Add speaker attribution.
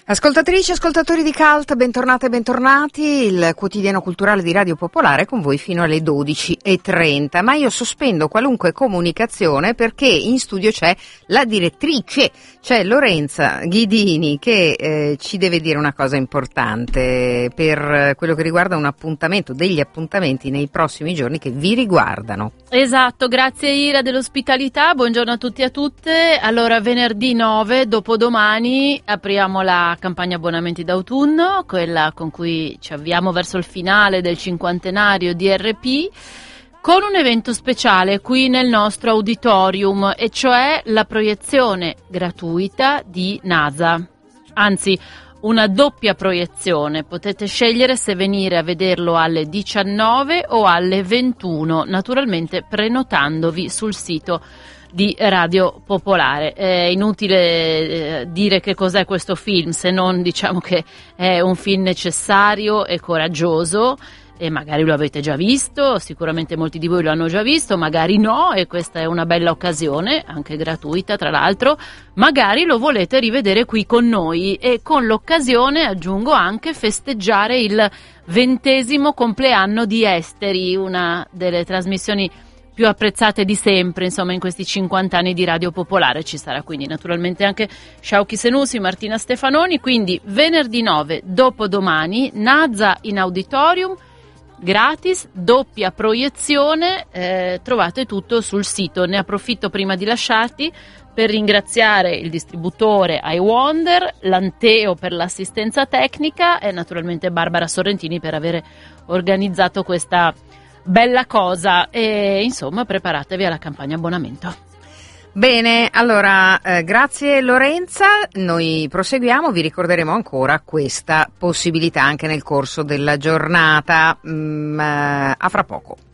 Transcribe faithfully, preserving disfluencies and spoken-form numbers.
Speaker 1: Ascoltatrici, ascoltatori di Cult, bentornate e bentornati, il quotidiano culturale di Radio Popolare con voi fino alle dodici e trenta, ma io sospendo qualunque comunicazione perché in studio c'è la direttrice, c'è Lorenza Ghidini che eh, ci deve dire una cosa importante per quello che riguarda un appuntamento, degli appuntamenti nei prossimi giorni che vi riguardano.
Speaker 2: Esatto, grazie Ira dell'ospitalità, buongiorno a tutti e a tutte. Allora venerdì nove, dopodomani, apriamo la campagna abbonamenti d'autunno, quella con cui ci avviamo verso il finale del cinquantenario di R P, con un evento speciale qui nel nostro auditorium, e cioè la proiezione gratuita di NASA. Anzi, una doppia proiezione, potete scegliere se venire a vederlo alle diciannove o alle ventuno, naturalmente prenotandovi sul sito di Radio Popolare. È inutile eh, dire che cos'è questo film, se non diciamo che è un film necessario e coraggioso, e magari lo avete già visto, sicuramente molti di voi lo hanno già visto, magari no, e questa è una bella occasione, anche gratuita tra l'altro, magari lo volete rivedere qui con noi e con l'occasione, aggiungo anche, festeggiare il ventesimo compleanno di Esteri, una delle trasmissioni più apprezzate di sempre, insomma, in questi cinquanta anni di Radio Popolare. Ci sarà quindi naturalmente anche Sciauchi Senussi, Martina Stefanoni, quindi venerdì nove, dopodomani, NASA in auditorium, gratis, doppia proiezione, eh, trovate tutto sul sito. Ne approfitto prima di lasciarti per ringraziare il distributore iWonder, l'Anteo per l'assistenza tecnica e naturalmente Barbara Sorrentini per aver organizzato questa bella cosa, e insomma preparatevi alla campagna abbonamento.
Speaker 1: Bene, allora eh, grazie Lorenza, noi proseguiamo, vi ricorderemo ancora questa possibilità anche nel corso della giornata. Mm, eh, a fra poco.